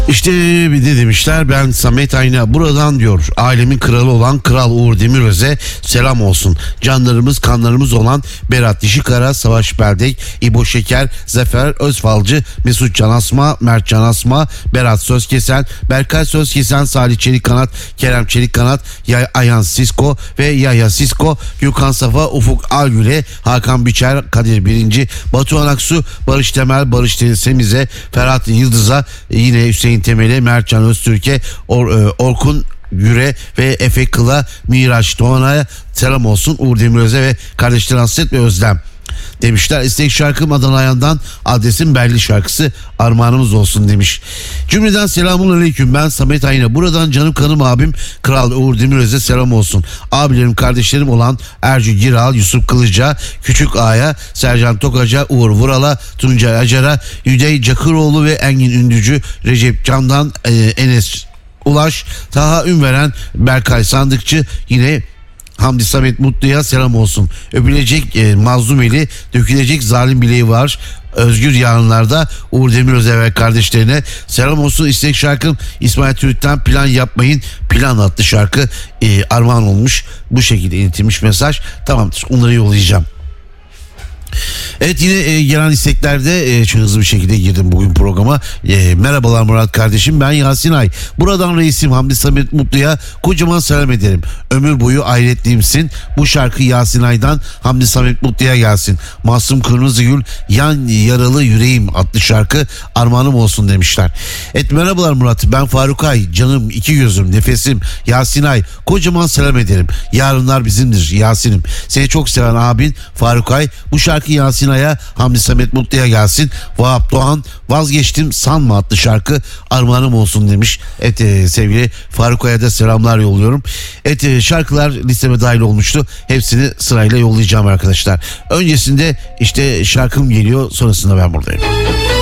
İşte bir de demişler, ben Samet Ayna buradan diyor, ailemin kralı olan Kral Uğur Demiröz'e selam olsun. Canlarımız kanlarımız olan Berat Dişikara, Savaş Beldek, İbo Şeker, Zafer Özfalcı, Mesut Canasma, Mert Canasma, Berat Sözkesen, Berkay Sözkesen, Salih Çelikkanat, Kerem Çelikkanat, Ayhan Sisko ve Yahya Sisko, Gökhan Safa, Ufuk Algül'e, Hakan Biçer, Kadir Birinci, Batuhan Aksu, Barış Temel, Barış Deniz Semiz'e, Ferhat Yıldız'a, yine Hüseyin Temel'e, Mertcan Öztürk'e, Orkun Güre ve Efe Kıl'a, Miraç Doğan'a selam olsun. Uğur Demiröz'e ve kardeşleri Hasret ve Özlem demişler. İstek şarkım Adana Ayan'dan, adresim Belli şarkısı, armağanımız olsun demiş. Cümleden selamun aleyküm, ben Samet Ayna buradan canım kanım abim Kral Uğur Demiröz'e selam olsun. Abilerim kardeşlerim olan Ercü Giral, Yusuf Kılıca, Küçük Ağa'ya, Sercan Tokaca, Uğur Vural'a, Tuncay Acar'a, Yüdey Cakıroğlu ve Engin Ündücü, Recep Can'dan, Enes Ulaş, Taha Ünveren, Berkay Sandıkçı, yine Hamdi Samet Mutlu'ya selam olsun. Öpülecek mazlum eli, dökülecek zalim bileği var. Özgür yarınlarda Uğur Demiröz'e ve kardeşlerine selam olsun. İstek şarkım İsmail Türk'ten Plan Yapmayın. Plan adlı şarkı armağan olmuş. Bu şekilde iletilmiş mesaj. Tamamdır, onları yollayacağım. Evet, yine gelen isteklerde çok hızlı bir şekilde girdim bugün programa. Merhabalar Murat kardeşim, ben Yasin Ay. Buradan reisim Hamdi Samet Mutlu'ya kocaman selam ederim. Ömür boyu hayretliyimsin. Bu şarkı Yasin Ay'dan Hamdi Samet Mutlu'ya gelsin. Masum Kırmızıgül, Yan Yaralı Yüreğim adlı şarkı armağanım olsun demişler. Evet, merhabalar Murat, ben Faruk Ay, canım, iki gözüm, nefesim Yasin Ay, kocaman selam ederim. Yarınlar bizimdir Yasin'im. Seni çok seven abin Faruk Ay. Bu şarkı Yasin Ay'a, Hamdi Samet Mutlu'ya gelsin. Vahap Doğan, Vazgeçtim Sanma adlı şarkı armağanım olsun demiş. Evet, sevgili Faruk Ay'a da selamlar yolluyorum. Evet, şarkılar listeme dahil olmuştu. Hepsini sırayla yollayacağım arkadaşlar. Öncesinde işte şarkım geliyor, sonrasında ben buradayım.